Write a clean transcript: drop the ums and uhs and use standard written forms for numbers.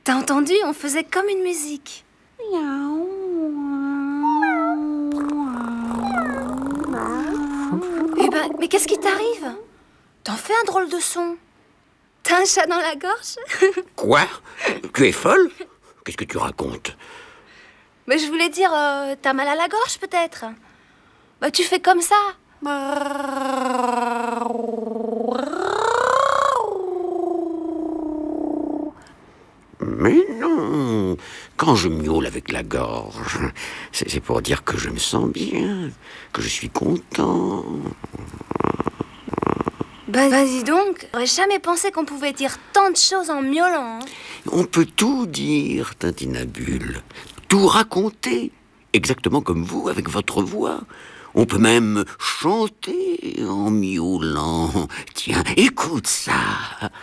T'as entendu? On faisait comme une musique. Eh ben, mais qu'est-ce qui t'arrive? T'en fais un drôle de son. T'as un chat dans la gorge? Quoi? Tu es folle? Qu'est-ce que tu racontes? Mais je voulais dire, t'as mal à la gorge peut-être? Bah tu fais comme ça. Mais non, quand je miaule avec la gorge, c'est pour dire que je me sens bien, que je suis content. Bah dis donc, j'aurais jamais pensé qu'on pouvait dire tant de choses en miaulant. Hein. On peut tout dire, Tintinabule, tout raconter, exactement comme vous, avec votre voix. On peut même chanter en miaulant. Tiens, écoute ça.